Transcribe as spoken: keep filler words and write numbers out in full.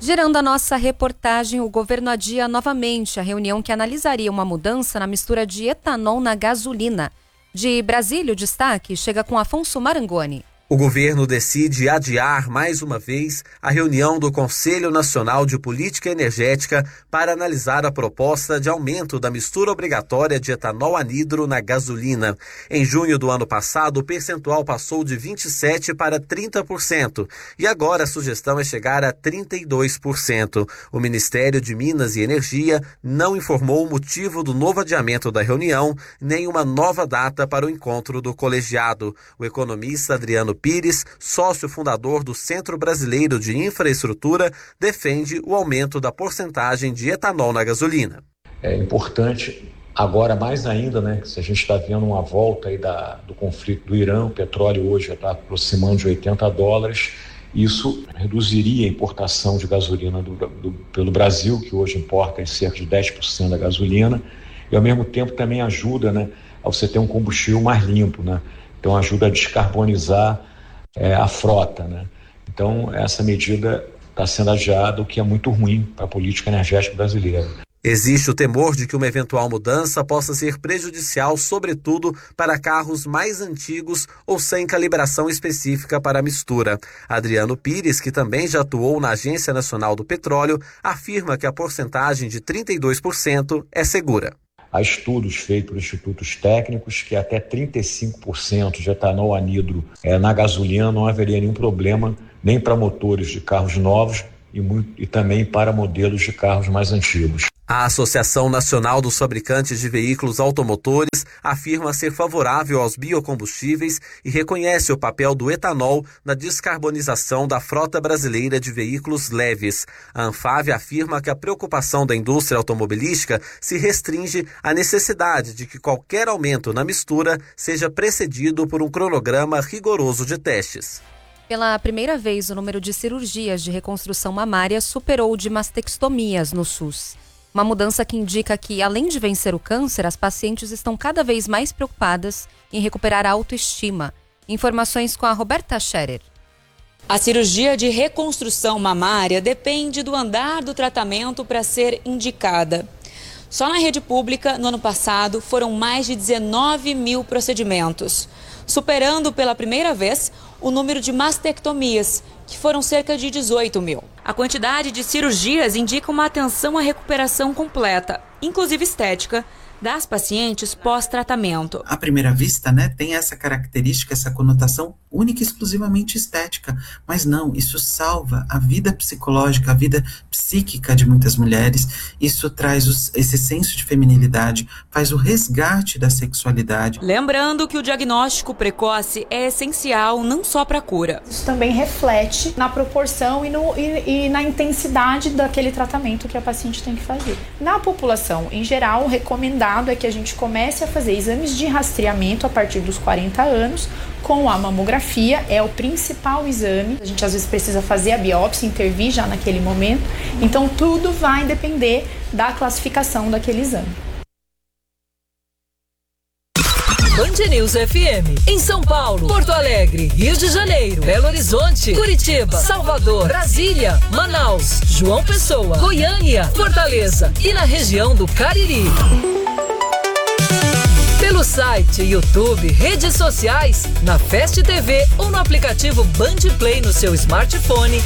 Gerando a nossa reportagem, o governo adia novamente a reunião que analisaria uma mudança na mistura de etanol na gasolina. De Brasília, o destaque chega com Afonso Marangoni. O governo decide adiar mais uma vez a reunião do Conselho Nacional de Política Energética para analisar a proposta de aumento da mistura obrigatória de etanol anidro na gasolina. Em junho do ano passado, o percentual passou de vinte e sete por cento para trinta por cento e agora a sugestão é chegar a trinta e dois por cento. O Ministério de Minas e Energia não informou o motivo do novo adiamento da reunião, nem uma nova data para o encontro do colegiado. O economista Adriano Pires, sócio fundador do Centro Brasileiro de Infraestrutura, defende o aumento da porcentagem de etanol na gasolina. É importante, agora mais ainda, né, que se a gente está vendo uma volta aí da, do conflito do Irã, o petróleo hoje já está aproximando de oitenta dólares, isso reduziria a importação de gasolina do, do, pelo Brasil, que hoje importa em cerca de dez por cento da gasolina, e ao mesmo tempo também ajuda, né, a você ter um combustível mais limpo, né? Então ajuda a descarbonizar é, a frota, né? Então essa medida está sendo adiada, o que é muito ruim para a política energética brasileira. Existe o temor de que uma eventual mudança possa ser prejudicial, sobretudo para carros mais antigos ou sem calibração específica para a mistura. Adriano Pires, que também já atuou na Agência Nacional do Petróleo, afirma que a porcentagem de trinta e dois por cento é segura. Há estudos feitos por institutos técnicos que até trinta e cinco por cento de etanol anidro é, na gasolina não haveria nenhum problema, nem para motores de carros novos e, muito, e também para modelos de carros mais antigos. A Associação Nacional dos Fabricantes de Veículos Automotores afirma ser favorável aos biocombustíveis e reconhece o papel do etanol na descarbonização da frota brasileira de veículos leves. A Anfave afirma que a preocupação da indústria automobilística se restringe à necessidade de que qualquer aumento na mistura seja precedido por um cronograma rigoroso de testes. Pela primeira vez, o número de cirurgias de reconstrução mamária superou o de mastectomias no SUS. Uma mudança que indica que, além de vencer o câncer, as pacientes estão cada vez mais preocupadas em recuperar a autoestima. Informações com a Roberta Scherer. A cirurgia de reconstrução mamária depende do andar do tratamento para ser indicada. Só na rede pública, no ano passado, foram mais de dezenove mil procedimentos, superando pela primeira vez o número de mastectomias, que foram cerca de dezoito mil. A quantidade de cirurgias indica uma atenção à recuperação completa, inclusive estética, das pacientes pós-tratamento. À primeira vista, né, tem essa característica, essa conotação única e exclusivamente estética, mas não, isso salva a vida psicológica, a vida psíquica de muitas mulheres, isso traz os, esse senso de feminilidade, faz o resgate da sexualidade. Lembrando que o diagnóstico precoce é essencial não só para a cura. Isso também reflete na proporção e, no, e, e na intensidade daquele tratamento que a paciente tem que fazer. Na população, em geral, recomendado é que a gente comece a fazer exames de rastreamento a partir dos quarenta anos, com a mamografia, é o principal exame. A gente às vezes precisa fazer a biópsia, intervir já naquele momento, então tudo vai depender da classificação daquele exame. Band News F M, em São Paulo, Porto Alegre, Rio de Janeiro, Belo Horizonte, Curitiba, Salvador, Brasília, Manaus, João Pessoa, Goiânia, Fortaleza e na região do Cariri. Pelo site, YouTube, redes sociais, na Fast T V ou no aplicativo Band Play no seu smartphone,